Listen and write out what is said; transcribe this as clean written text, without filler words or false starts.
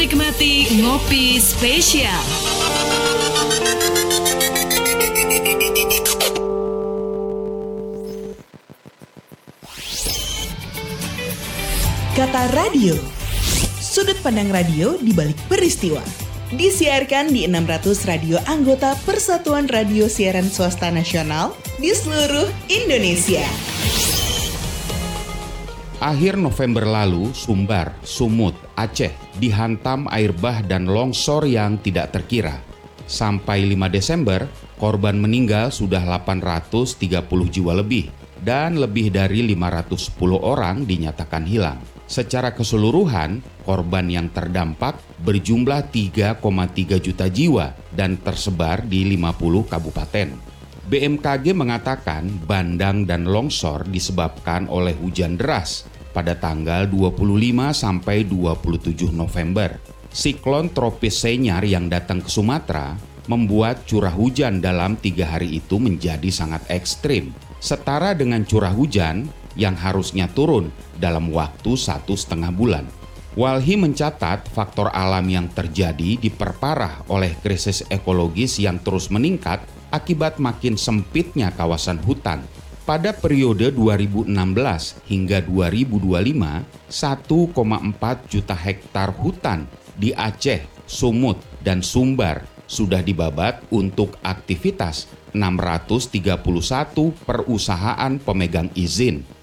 Nikmati ngopi spesial. Kata radio, sudut pandang radio di balik peristiwa. Disiarkan di 600 radio anggota Persatuan Radio Siaran Swasta Nasional di seluruh Indonesia. Akhir November lalu, Sumbar, Sumut, Aceh dihantam air bah dan longsor yang tidak terkira. Sampai 5 Desember, korban meninggal sudah 830 jiwa lebih dan lebih dari 510 orang dinyatakan hilang. Secara keseluruhan, korban yang terdampak berjumlah 3,3 juta jiwa dan tersebar di 50 kabupaten. BMKG mengatakan bandang dan longsor disebabkan oleh hujan deras pada tanggal 25 sampai 27 November. Siklon tropis Senyar yang datang ke Sumatera membuat curah hujan dalam 3 hari itu menjadi sangat ekstrim, setara dengan curah hujan yang harusnya turun dalam waktu 1,5 bulan. Walhi mencatat faktor alam yang terjadi diperparah oleh krisis ekologis yang terus meningkat akibat makin sempitnya kawasan hutan. Pada periode 2016 hingga 2025, 1,4 juta hektar hutan di Aceh, Sumut, dan Sumbar sudah dibabat untuk aktivitas 631 perusahaan pemegang izin.